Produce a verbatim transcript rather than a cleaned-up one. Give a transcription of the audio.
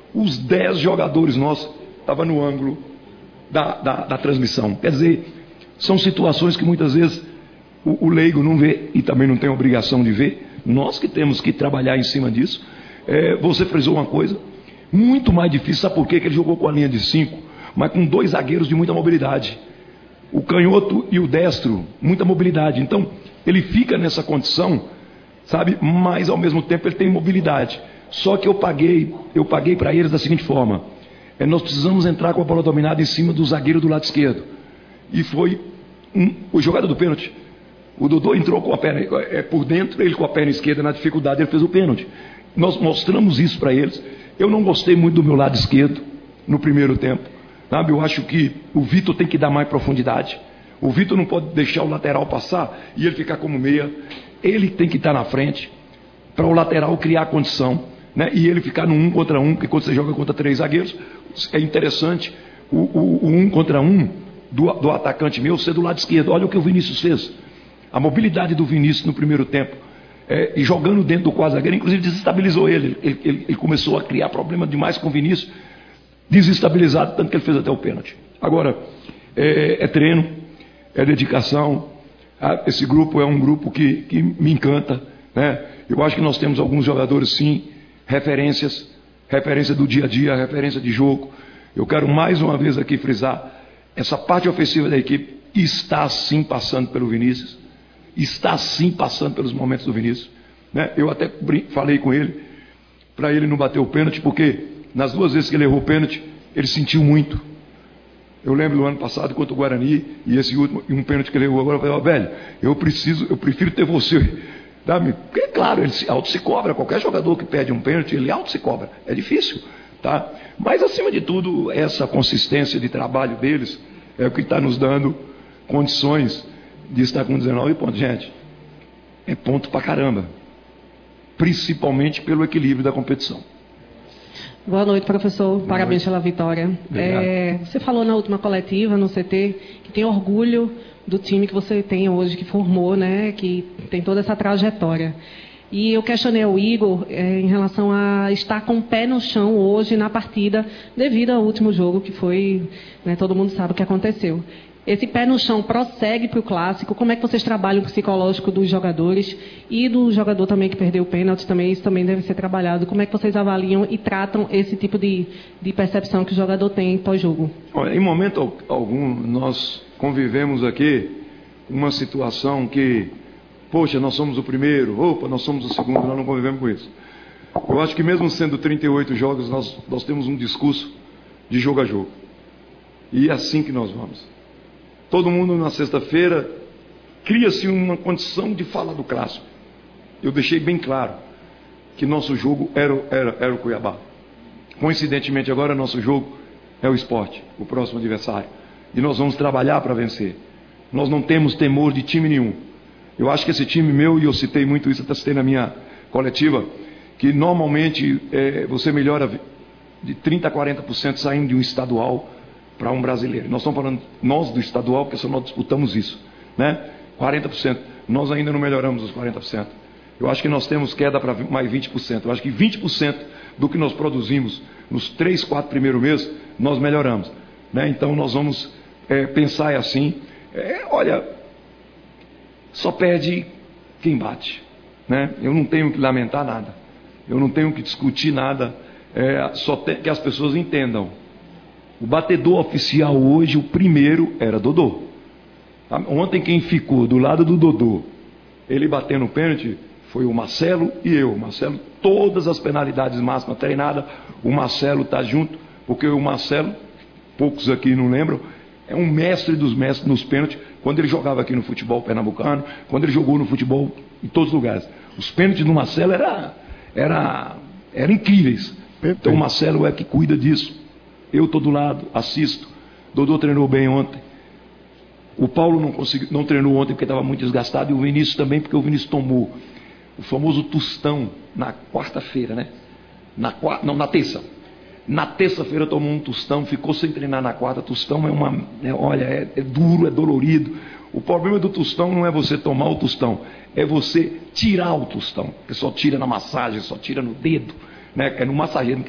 os dez jogadores nossos estavam no ângulo da, da, da transmissão. Quer dizer, são situações que muitas vezes o, o leigo não vê e também não tem obrigação de ver. Nós que temos que trabalhar em cima disso. É, você frisou uma coisa muito mais difícil. Sabe por quê? Que ele jogou com a linha de cinco, mas com dois zagueiros de muita mobilidade. O canhoto e o destro, muita mobilidade. Então, ele fica nessa condição, sabe? Mas, ao mesmo tempo, ele tem mobilidade. Só que eu paguei, eu paguei para eles da seguinte forma. É, nós precisamos entrar com a bola dominada em cima do zagueiro do lado esquerdo. E foi um, o jogador do pênalti. O Dodô entrou com a perna é, por dentro, ele com a perna esquerda na dificuldade, ele fez o pênalti. Nós mostramos isso para eles. Eu não gostei muito do meu lado esquerdo no primeiro tempo. Sabe? Eu acho que o Vitor tem que dar mais profundidade. O Vitor não pode deixar o lateral passar e ele ficar como meia. Ele tem que estar na frente para o lateral criar a condição, né? E ele ficar no um contra um, porque quando você joga contra três zagueiros, é interessante o, o, o um contra um do, do atacante meu ser do lado esquerdo. Olha o que o Vinícius fez. A mobilidade do Vinícius no primeiro tempo, é, e jogando dentro do quadro zagueiro, inclusive desestabilizou ele. Ele, ele. ele começou a criar problema demais com o Vinícius, desestabilizado, tanto que ele fez até o pênalti. Agora, é, é treino, é dedicação. Esse grupo é um grupo que, que me encanta, né? Eu acho que nós temos alguns jogadores, sim, referências, referência do dia a dia, referência de jogo. Eu quero mais uma vez aqui frisar, essa parte ofensiva da equipe está sim passando pelo Vinícius, está sim passando pelos momentos do Vinícius, né? Eu até falei com ele, para ele não bater o pênalti, porque nas duas vezes que ele errou o pênalti, ele sentiu muito. Eu lembro do ano passado contra o Guarani, e esse último, e um pênalti que ele errou agora, eu falei, ó, velho, eu preciso, eu prefiro ter você. Tá? Porque, claro, ele se, auto se cobra, qualquer jogador que perde um pênalti, ele auto se cobra. É difícil, tá? Mas, acima de tudo, essa consistência de trabalho deles é o que está nos dando condições de estar com dezenove pontos. Gente, é ponto pra caramba. Principalmente pelo equilíbrio da competição. Boa noite, professor. Boa Parabéns noite. pela vitória. É, você falou na última coletiva, no C T, que tem orgulho do time que você tem hoje, que formou, né, que tem toda essa trajetória. E eu questionei o Igor é, em relação a estar com o pé no chão hoje na partida, devido ao último jogo, que foi, né, todo mundo sabe o que aconteceu. Esse pé no chão prossegue para o clássico? Como é que vocês trabalham o psicológico dos jogadores e do jogador também que perdeu o pênalti? Também, isso também deve ser trabalhado. Como é que vocês avaliam e tratam esse tipo de, de percepção que o jogador tem pós-jogo? Olha, em momento algum, nós convivemos aqui uma situação que, poxa, nós somos o primeiro, opa, nós somos o segundo, nós não convivemos com isso. Eu acho que mesmo sendo trinta e oito jogos, nós, nós temos um discurso de jogo a jogo. E é assim que nós vamos. Todo mundo na sexta-feira cria-se uma condição de falar do clássico. Eu deixei bem claro que nosso jogo era, era, era o Cuiabá. Coincidentemente agora nosso jogo é o Sport, o próximo adversário. E nós vamos trabalhar para vencer. Nós não temos temor de time nenhum. Eu acho que esse time meu, e eu citei muito isso, até citei na minha coletiva, que normalmente é, você melhora de trinta a quarenta por cento saindo de um estadual para um brasileiro. Nós estamos falando, nós do estadual, porque só nós disputamos isso, né? quarenta por cento. Nós ainda não melhoramos os quarenta por cento. Eu acho que nós temos queda para mais vinte por cento. Eu acho que vinte por cento do que nós produzimos nos três, quatro primeiros meses, nós melhoramos, né? Então nós vamos é, pensar assim, é, olha, só perde quem bate, né? Eu não tenho que lamentar nada, eu não tenho que discutir nada, é, só tem, que as pessoas entendam. O batedor oficial hoje, o primeiro, era Dodô. Ontem quem ficou do lado do Dodô, ele batendo o pênalti, foi o Marcelo e eu. O Marcelo, todas as penalidades máximas treinadas, o Marcelo está junto, porque o Marcelo, poucos aqui não lembram, é um mestre dos mestres nos pênaltis, quando ele jogava aqui no futebol pernambucano, quando ele jogou no futebol em todos os lugares. Os pênaltis do Marcelo eram era, era incríveis. Então o Marcelo é que cuida disso. Eu estou do lado, assisto. Dodô treinou bem ontem. O Paulo não, consegui, não treinou ontem porque estava muito desgastado. E o Vinícius também, porque o Vinícius tomou o famoso tostão na quarta-feira, né? Na, não, na terça. Na terça-feira tomou um tostão, ficou sem treinar na quarta. Tostão é uma... É, olha, é, é duro, é dolorido. O problema do tostão não é você tomar o tostão, é você tirar o tostão. Porque só tira na massagem, só tira no dedo, né? É no massageiro.